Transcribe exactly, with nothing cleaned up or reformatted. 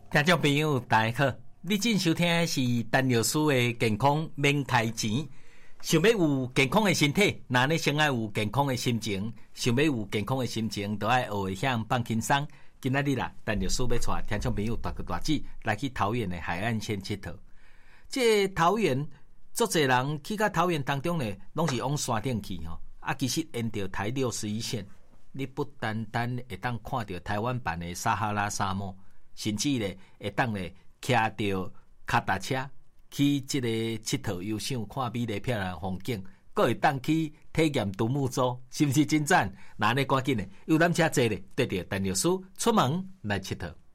听众朋友大家好，你正收听的是陈老师的健康免开钱。想要有健康的身体，那你先爱有健康的心情。想要有健康的心情，就爱学会晓放轻松。今仔日啦，陈老师要带听众朋友大哥大姐来去桃园的海岸线佚佗。这桃园，足侪人去到桃园当中呢，拢是往山顶去吼。啊，其实沿着台六十一线，你不单单会当看到台湾版的撒哈拉沙漠。甚至咧，会当咧骑着脚踏车去即个佚佗游赏，看美丽漂亮的风景，阁会当去体验独木舟，是不是真赞？那呢，赶紧咧，游览车坐咧，对着陈律师出门来佚佗。